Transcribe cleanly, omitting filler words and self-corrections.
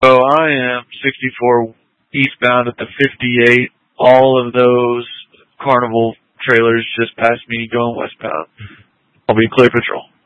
So I am 64 eastbound at the 58. All of those Carnival trailers just passed me going westbound. I'll be clear patrol.